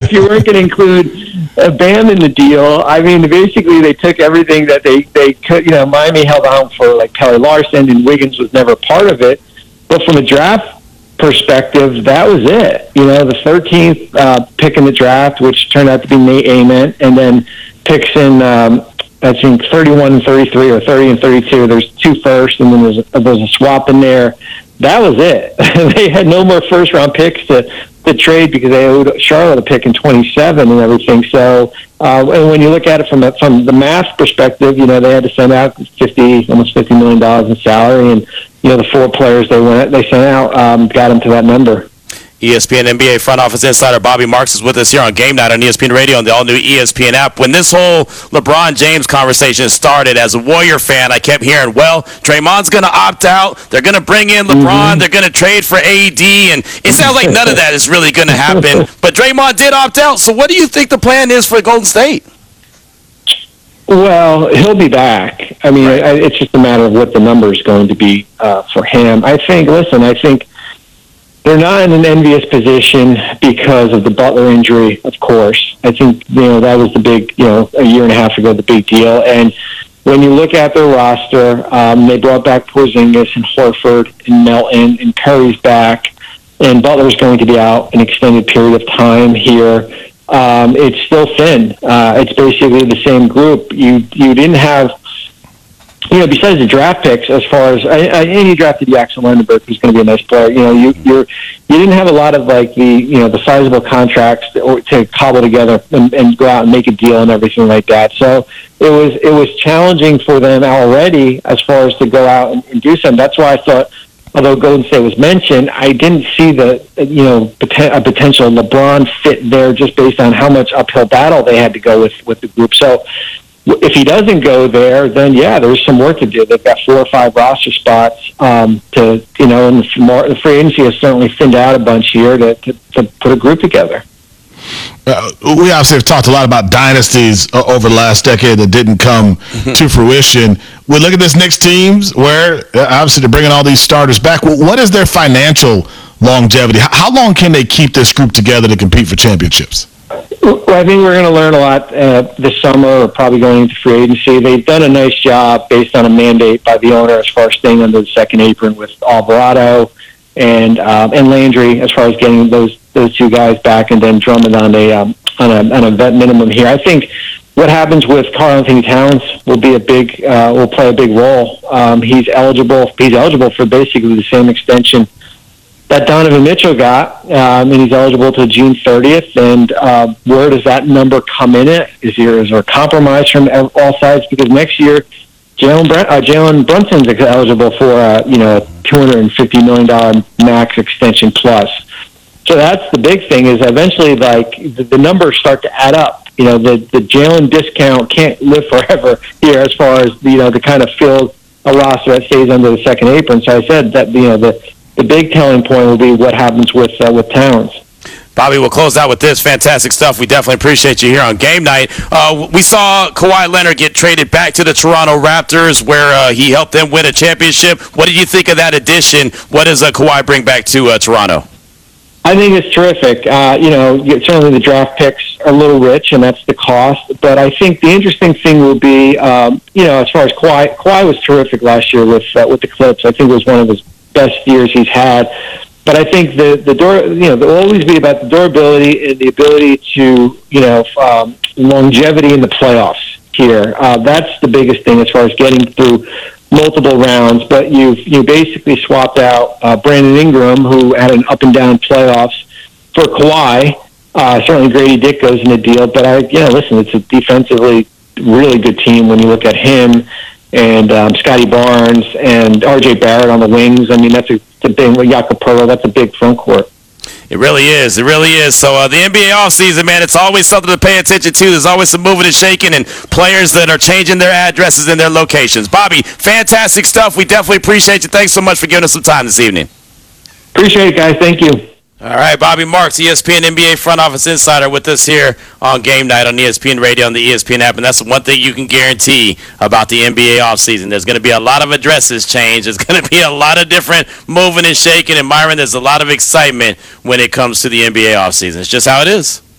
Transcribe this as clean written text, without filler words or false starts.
if you weren't going to include Bam in the deal, I mean, basically they took everything that they could. You know, Miami held on for like Kelly Larson, and Wiggins was never part of it. But from a draft perspective, that was it. You know, the 13th pick in the draft, which turned out to be Nate Ament, and then picks in I think 31 and 33 or 30 and 32. There's 2 firsts, and then there's a swap in there. That was it. They had no more first-round picks to trade because they owed Charlotte a pick in 27 and everything. So, and when you look at it from the math perspective, you know, they had to send out almost $50 million in salary, and you know, the 4 players they sent out got them to that number. ESPN NBA front office insider Bobby Marks is with us here on Game Night on ESPN Radio and the all-new ESPN app. When this whole LeBron James conversation started, as a Warrior fan, I kept hearing, well, Draymond's going to opt out. They're going to bring in LeBron. They're going to trade for AD. And it sounds like none of that is really going to happen. But Draymond did opt out. So what do you think the plan is for Golden State? Well, he'll be back. I mean, it's just a matter of what the number is going to be for him. I think they're not in an envious position because of the Butler injury, of course. I think, you know, that was the big, you know, a year and a half ago, the big deal. And when you look at their roster, they brought back Porzingis and Horford and Melton, and Curry's back, and Butler's going to be out an extended period of time here. It's still thin. It's basically the same group. You didn't have, you know, besides the draft picks, as far as and you drafted Jackson Lendenberg, who's going to be a nice player. You know, you didn't have a lot of like the sizable contracts to cobble together and go out and make a deal and everything like that. So it was challenging for them already as far as to go out and do something. That's why I thought, although Golden State was mentioned, I didn't see a potential LeBron fit there just based on how much uphill battle they had to go with the group. So if he doesn't go there, then yeah, there's some work to do. They've got 4 or 5 roster spots and the free agency has certainly thinned out a bunch here to put a group together. We obviously have talked a lot about dynasties over the last decade that didn't come to fruition. We look at this Knicks teams where obviously they're bringing all these starters back. What is their financial longevity? How long can they keep this group together to compete for championships? Well, I think we're going to learn a lot this summer, or probably going into free agency. They've done a nice job based on a mandate by the owner as far as staying under the second apron with Alvarado and Landry as far as getting those 2 guys back, and then Drummond on a vet minimum here. I think what happens with Karl-Anthony Towns will play a big role. He's eligible for basically the same extension that Donovan Mitchell got, and he's eligible to June 30th. And where does that number come in at? Is there a compromise from all sides? Because next year, Jalen Brunson's eligible for a $250 million max extension plus. So that's the big thing, is eventually like the numbers start to add up. You know, the Jalen discount can't live forever here as far as, to kind of fill a roster that stays under the second apron. So I said that, the big telling point will be what happens with Towns. Bobby, we'll close out with this. Fantastic stuff. We definitely appreciate you here on Game Night. We saw Kawhi Leonard get traded back to the Toronto Raptors, where he helped them win a championship. What did you think of that addition? What does Kawhi bring back to Toronto? I think it's terrific. Certainly the draft picks are a little rich, and that's the cost. But I think the interesting thing will be, as far as Kawhi was terrific last year with the Clips. I think it was one of his best years he's had. But I think there will always be about the durability and the ability to, longevity in the playoffs here. That's the biggest thing as far as getting through multiple rounds. But you basically swapped out Brandon Ingram, who had an up and down playoffs, for Kawhi. Certainly Grady Dick goes in the deal. But it's a defensively really good team when you look at him and Scotty Barnes and R.J. Barrett on the wings. I mean, that's a big, Jakob Poeltl, that's a big front court. It really is. It really is. So the NBA offseason, man, it's always something to pay attention to. There's always some moving and shaking and players that are changing their addresses and their locations. Bobby, fantastic stuff. We definitely appreciate you. Thanks so much for giving us some time this evening. Appreciate it, guys. Thank you. All right, Bobby Marks, ESPN NBA front office insider, with us here on Game Night on ESPN Radio and the ESPN app. And that's one thing you can guarantee about the NBA offseason. There's going to be a lot of addresses changed. There's going to be a lot of different moving and shaking. And, Myron, there's a lot of excitement when it comes to the NBA offseason. It's just how it is.